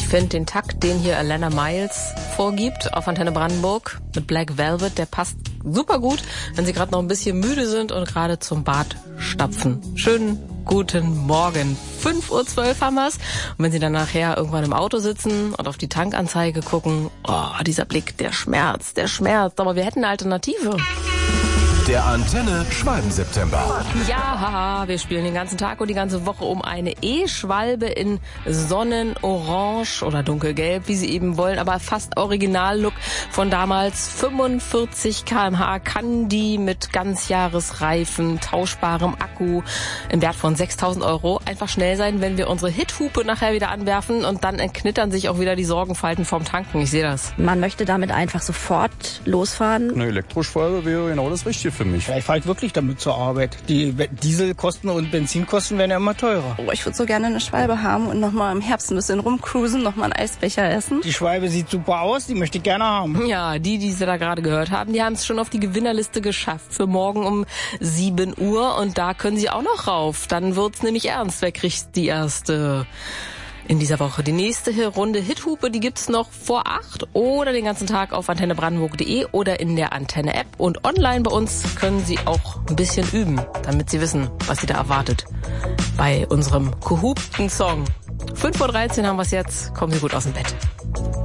finde den Takt, den hier Alana Miles vorgibt auf Antenne Brandenburg mit Black Velvet, der passt super gut, wenn Sie gerade noch ein bisschen müde sind und gerade zum Bad stapfen. Schönen guten Morgen. 5:12 Uhr haben wir's. Und wenn Sie dann nachher irgendwann im Auto sitzen und auf die Tankanzeige gucken, oh, dieser Blick, der schmerzt. Aber wir hätten eine Alternative. Der Antenne Schwalben-September. Ja, haha, wir spielen den ganzen Tag und die ganze Woche um eine E-Schwalbe in Sonnenorange oder dunkelgelb, wie Sie eben wollen, aber fast Original-Look von damals. 45 km/h kann die mit Ganzjahresreifen, tauschbarem Akku im Wert von 6.000 €. Einfach schnell sein, wenn wir unsere Hithupe nachher wieder anwerfen und dann entknittern sich auch wieder die Sorgenfalten vom Tanken. Ich sehe das. Man möchte damit einfach sofort losfahren. Eine Elektroschwalbe wäre genau das Richtige für mich. Ja, ich fahre wirklich damit zur Arbeit. Die Dieselkosten und Benzinkosten werden ja immer teurer. Oh, ich würde so gerne eine Schwalbe haben und nochmal im Herbst ein bisschen rumcruisen, nochmal einen Eisbecher essen. Die Schwalbe sieht super aus, die möchte ich gerne haben. Ja, die Sie da gerade gehört haben, die haben es schon auf die Gewinnerliste geschafft für morgen um 7 Uhr und da können Sie auch noch rauf. Dann wird's nämlich ernst. Wer kriegt die erste in dieser Woche? Die nächste Runde Hithupe, die gibt's noch vor 8 oder den ganzen Tag auf antennebrandenburg.de oder in der Antenne-App. Und online bei uns können Sie auch ein bisschen üben, damit Sie wissen, was Sie da erwartet bei unserem gehupten Song. 5:13 Uhr haben wir's jetzt. Kommen Sie gut aus dem Bett.